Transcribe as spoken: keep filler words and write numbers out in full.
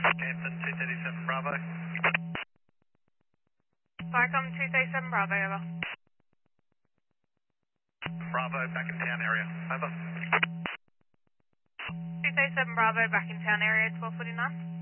Hampton two thirty-seven Bravo. Vicom two thirty-seven Bravo, over. Bravo, back in town area. Over. two thirty-seven Bravo, back in town area, twelve forty-nine.